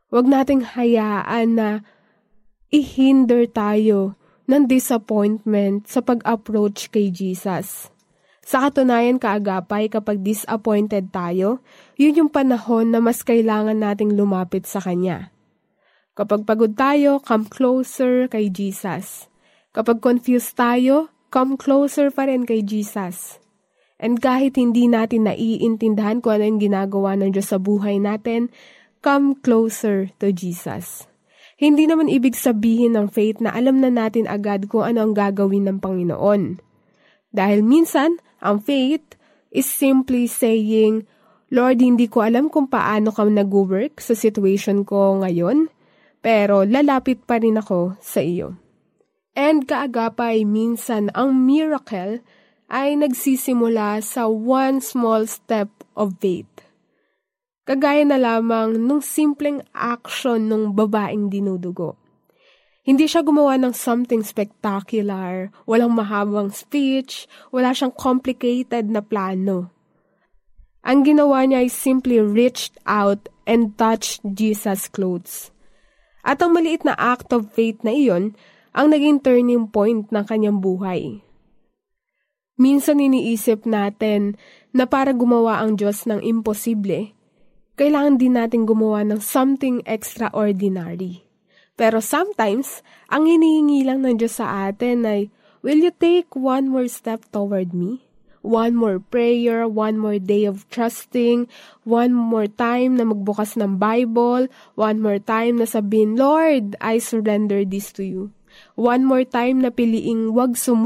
Huwag nating hayaan na i-hinder tayo ng disappointment sa pag-approach kay Jesus. Sa katunayan, kaagapay, kapag disappointed tayo, yun yung panahon na mas kailangan nating lumapit sa Kanya. Kapag pagod tayo, come closer kay Jesus. Kapag confused tayo, come closer pa rin kay Jesus. And kahit hindi natin naiintindihan kung ano yung ginagawa ng Diyos sa buhay natin, come closer to Jesus. Hindi naman ibig sabihin ng faith na alam na natin agad kung ano ang gagawin ng Panginoon. Dahil minsan, ang faith is simply saying, Lord, hindi ko alam kung paano ka nag-work sa situation ko ngayon, pero lalapit pa rin ako sa iyo. And kaagapay, minsan ang miracle ay nagsisimula sa one small step of faith. Kagaya na lamang nung simpleng action ng babaeng dinudugo. Hindi siya gumawa ng something spectacular, walang mahabang speech, wala siyang complicated na plano. Ang ginawa niya ay simply reached out and touched Jesus' clothes. At ang maliit na act of faith na iyon, ang naging turning point ng kanyang buhay. Minsan iniisip natin na para gumawa ang Diyos ng imposible, kailangan din natin gumawa ng something extraordinary. Pero sometimes, ang hinihingi lang ng Diyos sa atin ay, will you take one more step toward me? One more prayer, one more day of trusting, one more time na magbukas ng Bible, one more time na sabihin, Lord, I surrender this to you. One more time na piliing wag